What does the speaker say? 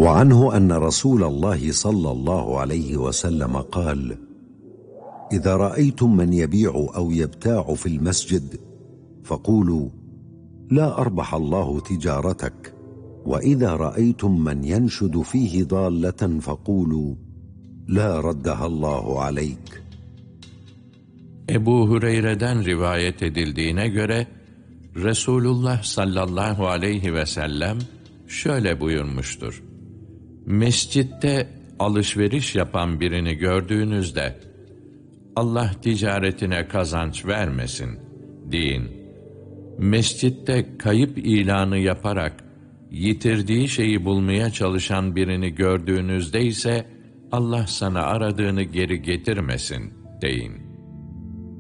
وعنه أن رسول الله صلى الله عليه وسلم قال: إذا رأيتم من يبيع أو يبتاع في المسجد فقولوا: لا أربح الله تجارتك، وإذا رأيتم من ينشد فيه ضالة فقولوا: لا ردها الله عليك. Ebu Hureyre'den rivayet edildiğine göre Resulullah sallallahu aleyhi ve sellem şöyle buyurmuştur: Mescitte alışveriş yapan birini gördüğünüzde Allah ticaretine kazanç vermesin deyin. Mescitte kayıp ilanı yaparak yitirdiği şeyi bulmaya çalışan birini gördüğünüzde ise Allah sana aradığını geri getirmesin deyin.